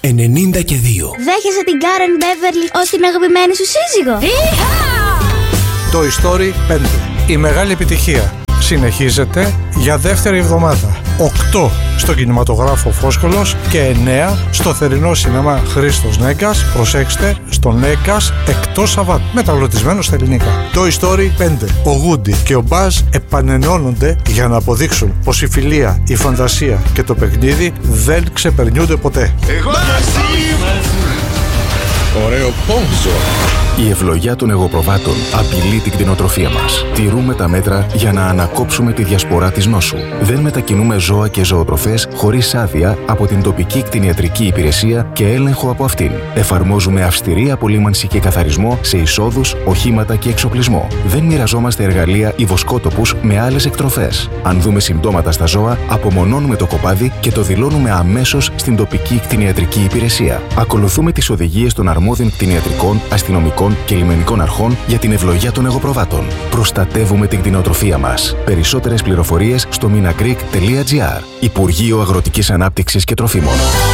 92. Δέχεσαι την Karen Beverly ως την αγαπημένη σου σύζυγο? Toy Story 5. Η μεγάλη επιτυχία συνεχίζεται για δεύτερη εβδομάδα. 8 στο κινηματογράφο Φόσκολος και 9 στο θερινό σινεμά Χρήστος Νέγκας. Προσέξτε, στο Νέγκας εκτός Σαββάτου. Μεταγλωτισμένο στα ελληνικά. Toy Story 5. Ο Woody και ο Buzz επανενώνονται για να αποδείξουν πως η φιλία, η φαντασία και το παιχνίδι δεν ξεπερνιούνται ποτέ. Εγώ μαζί. Ωραίο πόνσο. Η ευλογιά των εγωπροβάτων απειλεί την κτηνοτροφία μας. Τηρούμε τα μέτρα για να ανακόψουμε τη διασπορά της νόσου. Δεν μετακινούμε ζώα και ζωοτροφές χωρίς άδεια από την τοπική κτηνιατρική υπηρεσία και έλεγχο από αυτήν. Εφαρμόζουμε αυστηρή απολύμανση και καθαρισμό σε εισόδους, οχήματα και εξοπλισμό. Δεν μοιραζόμαστε εργαλεία ή βοσκότοπους με άλλες εκτροφές. Αν δούμε συμπτώματα στα ζώα, απομονώνουμε το κοπάδι και το δηλώνουμε αμέσως στην τοπική κτηνιατρική υπηρεσία. Ακολουθούμε τις οδηγίες των αρμόδιων κτηνιατρικών, αστυνομικών και λιμενικών αρχών για την ευλογιά των εγωπροβάτων. Προστατεύουμε την κτηνοτροφία μας. Περισσότερες πληροφορίες στο minagreek.gr. Υπουργείο Αγροτικής Ανάπτυξης και Τροφίμων.